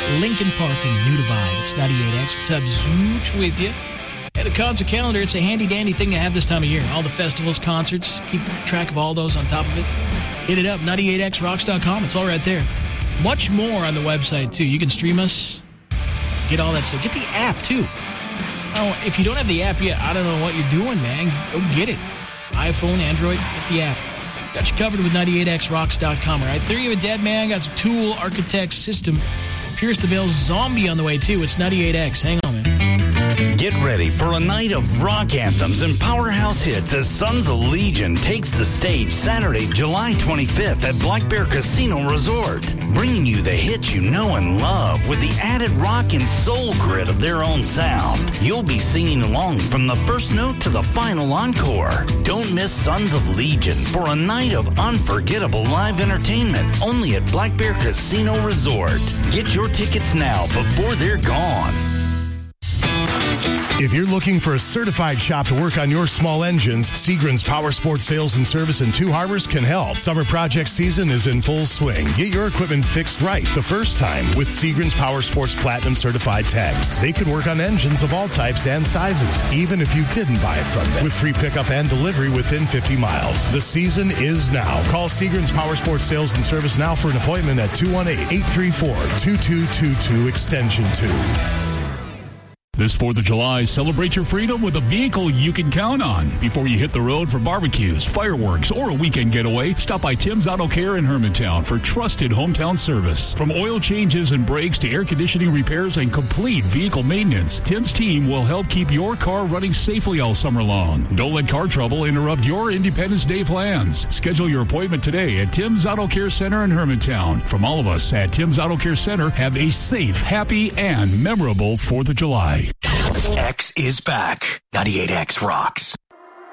Lincoln Park and New Divide. It's 98X. What's up, Zooch with you? At the concert calendar, it's a handy-dandy thing to have this time of year. All the festivals, concerts, keep track of all those on top of it. Hit it up, 98xrocks.com. It's all right there. Much more on the website, too. You can stream us, get all that stuff. Get the app, too. Oh, if you don't have the app yet, I don't know what you're doing, man. Go get it. iPhone, Android, get the app. Got you covered with 98xrocks.com, all right? Theory of a Dead Man, got some Tool, Architect, System. Pierce the Veil, Zombie on the way, too. It's 98X. Hang on, man. Get ready for a night of rock anthems and powerhouse hits as Sons of Legion takes the stage Saturday, July 25th at Black Bear Casino Resort, bringing you the hits you know and love with the added rock and soul grit of their own sound. You'll be singing along from the first note to the final encore. Don't miss Sons of Legion for a night of unforgettable live entertainment only at Black Bear Casino Resort. Get your tickets now before they're gone. If you're looking for a certified shop to work on your small engines, Seagram's Power Sports Sales and Service in Two Harbors can help. Summer project season is in full swing. Get your equipment fixed right the first time with Seagram's Power Sports Platinum Certified Techs. They can work on engines of all types and sizes, even if you didn't buy it from them, with free pickup and delivery within 50 miles. The season is now. Call Seagram's Power Sports Sales and Service now for an appointment at 218-834-2222 extension 2. This 4th of July, celebrate your freedom with a vehicle you can count on. Before you hit the road for barbecues, fireworks, or a weekend getaway, stop by Tim's Auto Care in Hermantown for trusted hometown service. From oil changes and brakes to air conditioning repairs and complete vehicle maintenance, Tim's team will help keep your car running safely all summer long. Don't let car trouble interrupt your Independence Day plans. Schedule your appointment today at Tim's Auto Care Center in Hermantown. From all of us at Tim's Auto Care Center, have a safe, happy, and memorable 4th of July. X is back. 98X rocks.